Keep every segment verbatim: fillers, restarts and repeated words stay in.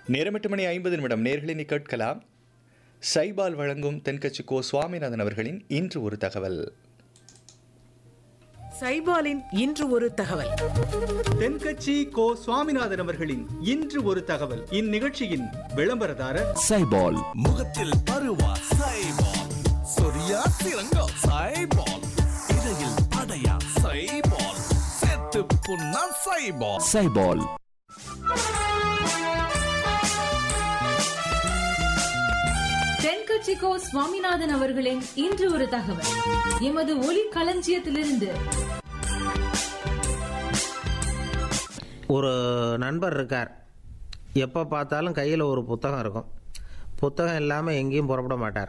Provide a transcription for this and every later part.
நேரம் எட்டு மணி ஐம்பது நிமிடம். நேர்களினி கேட்கலாம் சைபால் வழங்கும் தென்கட்சி கோ சுவாமிநாதன் அவர்களின் இன்று ஒரு தகவல். சைபாலின் இன்று ஒரு தகவல். தென்கட்சி கோ சுவாமிநாதன் அவர்களின் இன்று ஒரு தகவல். இந்நிகழ்ச்சியின் விளம்பரதாரர் சைபால். முகத்தில் பருவா சைபால், சொரியா சிறங்கா சைபால், இடையில் அடையா சைபால், செத்து புண்ணா சைபால். சைபால். தென்கட்சி கோ சுவாமிநாதன் அவர்களின் இன்று ஒரு தகவல். எமது ஒலி களஞ்சியத்திலிருந்து. ஒரு நண்பர் இருக்கார். எப்போ பார்த்தாலும் கையில் ஒரு புத்தகம் இருக்கும். புத்தகம் இல்லாமல் எங்கேயும் புறப்பட மாட்டார்.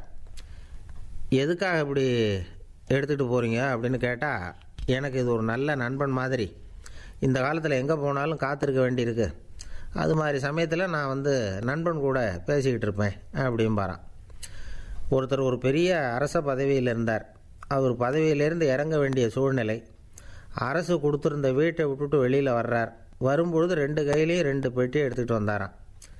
எதுக்காக இப்படி எடுத்துகிட்டு போகிறீங்க அப்படின்னு கேட்டால், எனக்கு இது ஒரு நல்ல நண்பன் மாதிரி. இந்த காலத்தில் எங்கே போனாலும் காத்திருக்க வேண்டியிருக்கு. அது மாதிரி சமயத்தில் நான் வந்து நண்பன் கூட பேசிக்கிட்டு இருப்பேன் அப்படிம்பாரான். ஒருத்தர் ஒரு பெரிய அரச பதவியில் இருந்தார். அவர் பதவியிலேருந்து இறங்க வேண்டிய சூழ்நிலை. அரசு கொடுத்துருந்த வீட்டை விட்டுட்டு வெளியில் வர்றார். வரும்பொழுது ரெண்டு கையிலையும் ரெண்டு பெட்டியை எடுத்துகிட்டு வந்தாராம்.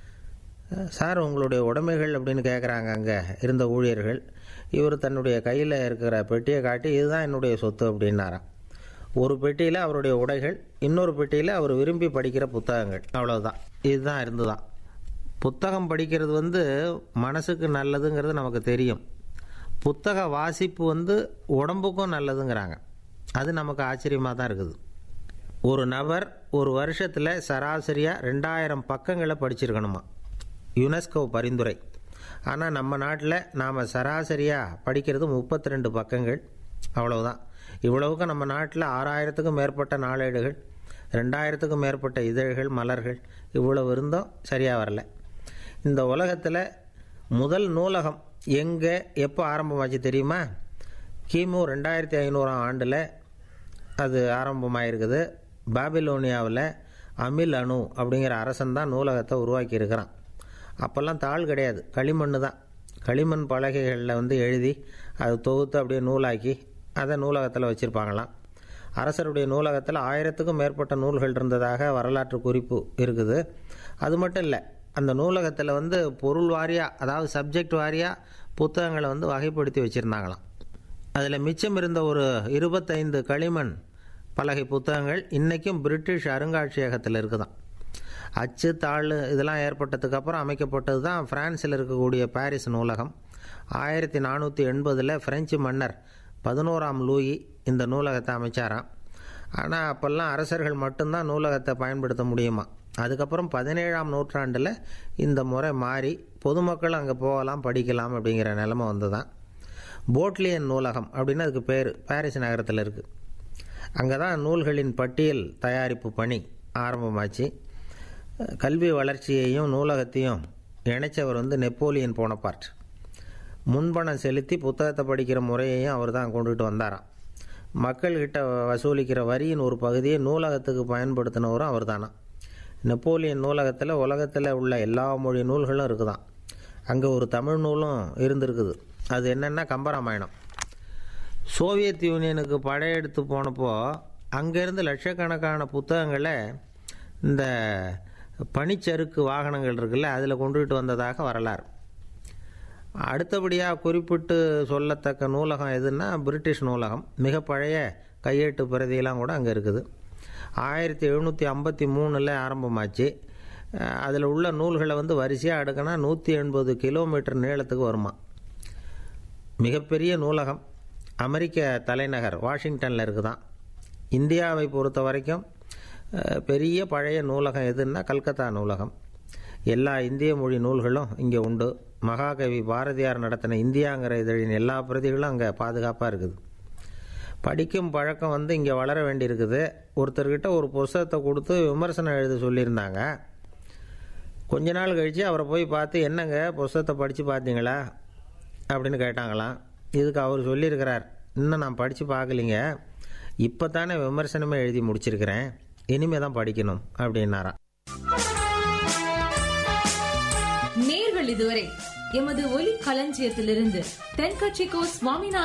சார், உங்களுடைய உடைமைகள் அப்படின்னு கேட்குறாங்க அங்கே இருந்த ஊழியர்கள். இவர் தன்னுடைய கையில் இருக்கிற பெட்டியை காட்டி, இதுதான் என்னுடைய சொத்து அப்படின்னாராம். ஒரு பெட்டியில் அவருடைய உடைகள், இன்னொரு பெட்டியில் அவர் விரும்பி படிக்கிற புத்தகங்கள். அவ்வளோதான். இதுதான் இருந்துதான். புத்தகம் படிக்கிறது வந்து மனசுக்கு நல்லதுங்கிறது நமக்கு தெரியும். புத்தக வாசிப்பு வந்து உடம்புக்கும் நல்லதுங்கிறாங்க. அது நமக்கு ஆச்சரியமாக தான் இருக்குது. ஒரு நபர் ஒரு வருஷத்தில் சராசரியாக ரெண்டாயிரம் பக்கங்களை படிச்சிருக்கணுமா, யுனெஸ்கோ பரிந்துரை. ஆனால் நம்ம நாட்டில் நாம் சராசரியாக படிக்கிறது முப்பத்தி ரெண்டு பக்கங்கள். அவ்வளவுதான். இவ்வளவுக்கு நம்ம நாட்டில் ஆறாயிரத்துக்கும் மேற்பட்ட நாளேடுகள், ரெண்டாயிரத்துக்கும் மேற்பட்ட இதழ்கள், மலர்கள், இவ்வளவு இருந்தும் சரியாக வரல. இந்த உலகத்தில் முதல் நூலகம் எங்கே எப்போ ஆரம்பமாச்சு தெரியுமா? கிமு ரெண்டாயிரத்தி ஐநூறாம் ஆண்டில் அது ஆரம்பமாயிருக்குது. பாபிலோனியாவில் அமில் அணு அப்படிங்கிற அரசன் தான் நூலகத்தை உருவாக்கி இருக்கிறான். அப்போல்லாம் தாள் கிடையாது, களிமண் தான். களிமண் பலகைகளில் வந்து எழுதி அது தொகுத்து அப்படியே நூலாக்கி அதை நூலகத்தில் வச்சுருப்பாங்களாம். அரசருடைய நூலகத்தில் ஆயிரத்துக்கும் மேற்பட்ட நூல்கள் இருந்ததாக வரலாற்று குறிப்பு இருக்குது. அது மட்டும் இல்லை, அந்த நூலகத்தில் வந்து பொருள் வாரியாக, அதாவது சப்ஜெக்ட் வாரியாக புத்தகங்களை வந்து வகைப்படுத்தி வச்சுருந்தாங்களாம். அதில் மிச்சம் இருந்த ஒரு இருபத்தைந்து களிமண் பலகை புத்தகங்கள் இன்றைக்கும் பிரிட்டிஷ் அருங்காட்சியகத்தில் இருக்குதான். அச்சு தாள் இதெல்லாம் ஏற்பட்டதுக்கப்புறம் அமைக்கப்பட்டது தான் பிரான்சில் இருக்கக்கூடிய பாரிஸ் நூலகம். ஆயிரத்தி நானூற்றி எண்பதில் பிரெஞ்சு மன்னர் பதினோராம் லூயி இந்த நூலகத்தை அமைச்சாராம். ஆனால் அப்போல்லாம் அரசர்கள் மட்டும்தான் நூலகத்தை பயன்படுத்த முடியுமா. அதுக்கப்புறம் பதினேழாம் நூற்றாண்டில் இந்த முறை மாறி பொதுமக்கள் அங்கே போகலாம், படிக்கலாம் அப்படிங்கிற நிலைமை வந்து தான் போட்லியன் நூலகம் அப்படின்னு அதுக்கு பேர். பாரிஸ் நகரத்தில் இருக்குது. அங்கே தான் நூல்களின் பட்டியல் தயாரிப்பு பணி ஆரம்பமாச்சு. கல்வி வளர்ச்சியையும் நூலகத்தையும் இணைச்சவர் வந்து நெப்போலியன் போனபார்ட். முன்பணம் செலுத்தி புத்தகத்தை படிக்கிற முறையையும் அவர் தான் கொண்டுகிட்டு வந்தாராம். மக்கள்கிட்ட வசூலிக்கிற வரியின் ஒரு பகுதியை நூலகத்துக்கு பயன்படுத்தினவரும் அவர் தானா. நெப்போலியன் நூலகத்தில் உலகத்தில் உள்ள எல்லா மொழி நூல்களும் இருக்குதான். அங்கே ஒரு தமிழ் நூலும் இருந்திருக்குது. அது என்னென்னா கம்பராமாயணம். சோவியத் யூனியனுக்கு படையெடுத்து போனப்போ அங்கேருந்து லட்சக்கணக்கான புத்தகங்களை இந்த பனிச்சறுக்கு வாகனங்கள் இருக்குல்ல, அதில் கொண்டுகிட்டு வந்ததாக வரலாறு. அடுத்தபடியாக குறிப்பிட்டு சொல்லத்தக்க நூலகம் எதுன்னா பிரிட்டிஷ் நூலகம். மிக பழைய கையெழுத்து பிரதியெல்லாம் கூட அங்கே இருக்குது. ஆயிரத்தி எழுநூற்றி ஐம்பத்தி மூணில் ஆரம்பமாச்சு. அதில் உள்ள நூல்களை வந்து வரிசையாக அடுக்கினா நூற்றி எண்பது கிலோமீட்டர் நீளத்துக்கு வருமா. மிகப்பெரிய நூலகம் அமெரிக்க தலைநகர் வாஷிங்டனில் இருக்குதான். இந்தியாவை பொறுத்த வரைக்கும் பெரிய பழைய நூலகம் எதுன்னா கல்கத்தா நூலகம். எல்லா இந்திய மொழி நூல்களும் இங்கே உண்டு. மகாகவி பாரதியார் நடத்தின இந்தியாங்கிற இதழின் எல்லா பிரதிகளும் அங்கே பாதுகாப்பாக இருக்குது. படிக்கும் பழக்கம் வந்து இங்கே வளர வேண்டியிருக்குது. ஒருத்தர்கிட்ட ஒரு புஸ்தகத்தை கொடுத்து விமர்சனம் எழுத சொல்லியிருந்தாங்க. கொஞ்ச நாள் கழித்து அவரை போய் பார்த்து, என்னங்க புஸ்தகத்தை படித்து பார்த்தீங்களா அப்படின்னு கேட்டாங்களாம். இதுக்கு அவர் சொல்லியிருக்கிறார், இன்னும் நான் படித்து பார்க்கலிங்க, இப்போ தானே விமர்சனமே எழுதி முடிச்சிருக்கிறேன், இனிமே தான் படிக்கணும் அப்படின்னாராம். நேர்கள் இதுவரை எமது ஒலி களஞ்சியத்திலிருந்து தென்கட்சி கோ சுவாமிநாதன்